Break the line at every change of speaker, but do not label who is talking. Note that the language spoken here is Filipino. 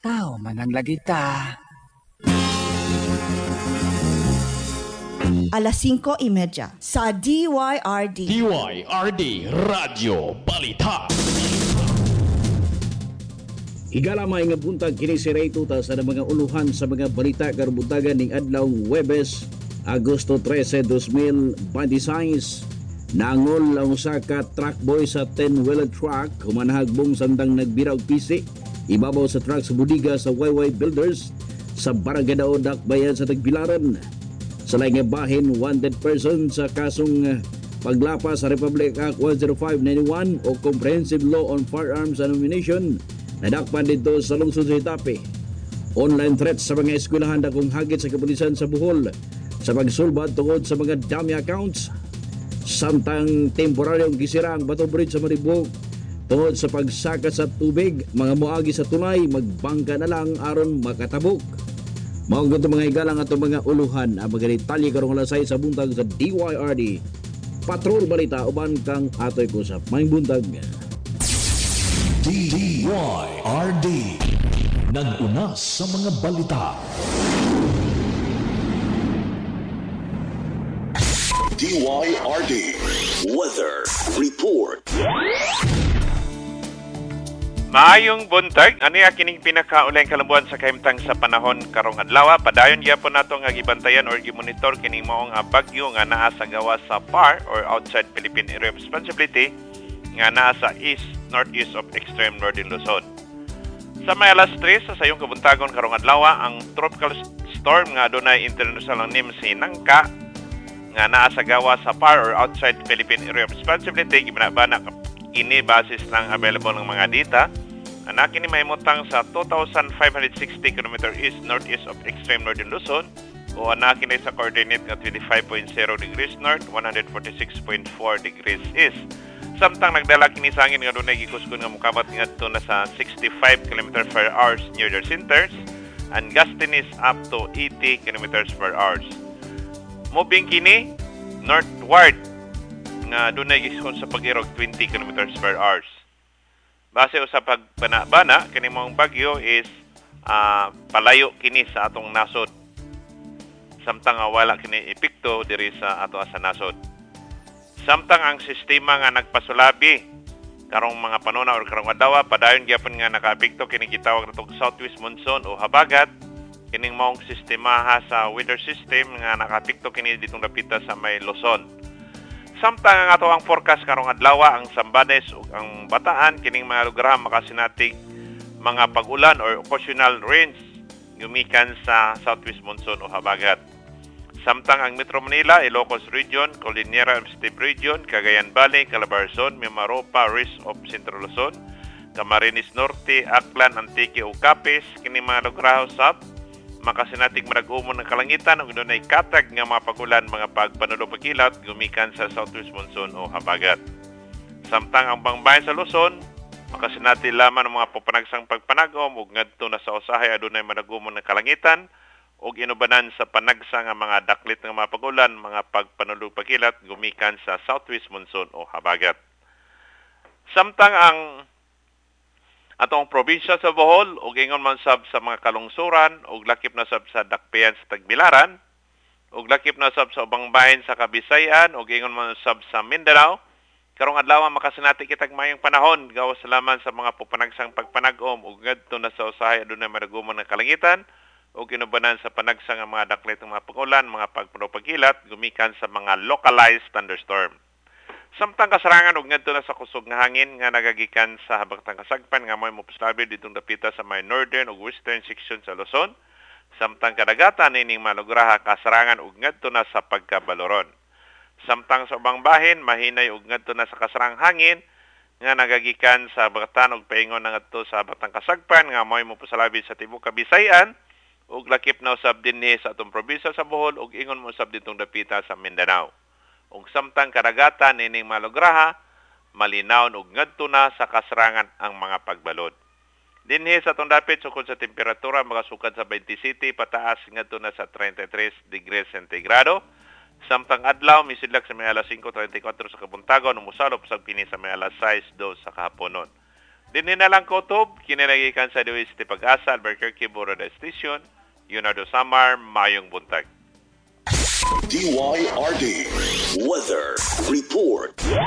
Tao mananglagi ta.
Alas 5:30 sa DYRD.
DYRD Radio Balita.
Higalamay nga buntag kini si Ray Tuta sa mga uluhan sa mga balita karubutagan ning adlaw Huwebes, Agosto 13, 2026. Nangol ang usa ka truck boy sa 10-wheeler truck humanahagbong sandang nagbira og pisi ibabaw sa truck sa budiga sa YY Builders sa Barangay Daodak, bayan sa Tagbilaran. Sa laing nga bahin, wanted person sa kasong paglapas sa Republic Act 10591 o Comprehensive Law on Firearms and Ammunition nadakpan dito sa lungsod sa Hitape. Online threats sa mga eskwelahan dakong hagit sa kapulisan sa Bohol sa pagsulbad tungod sa mga dummy accounts. Samtang temporaryong gisira ang Bato Bridge sa Maribog tungod sa pagsaka sa tubig, mga moagi sa tulay magbangka na lang aron makatabok. Mao gyud mga higalang ato mga uluhan ang mga detalye karong alasay sa buntag sa DYRD Patrol Balita uban kang atoy kusap. Maayong buntag.
DYRD nag-una sa mga balita.
DYRD Weather Report.
Maayong buntag, aniya kining pinakaulay kalambuan sa kahimtang sa panahon karong adlaw. Padayon gyapon nato nga gibantayan or gimonitor kining maong bagyo nga naa sa gawas sa PAR or outside Philippine Area of Responsibility nga naa sa east northeast of extreme northern Luzon. Sa may alas 3 sa sayong kabuntagon karong adlaw, ang tropical storm nga adunay international name si Nangka nga naa sa gawas sa PAR or outside Philippine Area of Responsibility gibinabana ini basis ng available ng mga data. Anak ini mahimutang sa 2,560 km east-northeast of extreme northern Luzon o anak ini sa coordinate nga 25.0 degrees north, 146.4 degrees east. Samtang nagdala kini sa hangin nga dunay gikuskon nga mokabat ngadto na sa 65 km per hour near their centers and gusting is up to 80 km per hour. Moving kini northward nga dunay gikuskon sa pag-irog 20 km per hour. Base sa pagbana-bana, kini mong bagyo is palayo kini sa atong nasod. Samtang wala kini epekto diri sa ato sa nasod. Samtang ang sistema nga nagpasulabi karong mga panuna or karong adlaw, padayon gyapon nga nakaapekto kini gitawag natong southwest monsoon o habagat. Kining maong sistema sa weather system nga nakaapekto kini ditong dapita sa may Luzon. Samtang ang ato ang forecast karong adlaw, ang Sambales ug ang Bataan kining mga lugar makasinatig mga pag-ulan or occasional rains gumikan sa southwest monsoon o habagat. Samtang ang Metro Manila, Ilocos Region, Cordillera Steep Region, Cagayan Valley, Calabarzon, Mimaropa, Rizal of Central Luzon, Camarines Norte, Aklan, Antique ug Capiz kining mga lugar usab makasinatig marag-umon ng kalangitan ug dunay katag nga mga pag-ulan, mga pagpanulo pagkilat gumikan sa southwest monsoon o habagat. Samtang ang bangbayan sa Luzon makasinati lamang ang mga papanagsang pagpanagom ug ngadto na sa usahay adunay marag-umon ng kalangitan ug inubanan sa panagsa nga mga daklit nga mga pag-ulan, mga pagpanulo pagkilat gumikan sa southwest monsoon o habagat. Samtang ang atong probinsya sa Bohol ug ingon man sab sa mga kalungsuran ug lakip na sab sa dakbayan sa Tagbilaran ug lakip na sab sa ubang bahin sa Kabisayan ug ingon man sab sa Mindanao, karong adlaw makasinati kitag mayong panahon gawas lamang sa mga pupanagsang pagpanagom ug ngadto na sa usahay adunay maragumon nga kalangitan ug inubanan sa panagsa nga mga daklit nga mga pag-ulan, mga pagpanupagilat gumikan sa mga localized thunderstorm. Samtang kasarangan ug ngadto na sa kusog nga hangin nga nagagikan sa habagtang kasagpan nga mo'y mopuslabi ditong dapita sa may northern ug western section sa Luzon. Samtang kadagatan nining malugraha kasarangan ug ngadto na sa pagkabaloron. Samtang sa ubang bahin mahinay ug ngadto na sa kasarang hangin nga nagagikan sa habagtan ug paingon na ngadto sa habagtang kasagpan nga mo'y mopuslabi sa tibuok Kabisayan ug lakip na usab dinhi sa atong probinsya sa Bohol ug ingon mo usab ditong dapita sa Mindanao. Ug samtang karagatan nining malugraha malinaw ug ngadto na sa kasarangan ang mga pagbalod. Dinhi sa atong dapit sukod sa temperatura makasukad sa 27 pataas ngadto na sa 33 degrees centigrado. Samtang adlaw misidlak sa may alas 5:34 sa kabuntagon ug mosalop sa kini sa may alas 6:02 sa kahaponon. Dinhi na lang kutob, kinalagikan sa Duwis ti Pag-asa, Albuquerque, Boroda Station, Yunado Samar, Mayong Buntag.
DYRD Weather Report.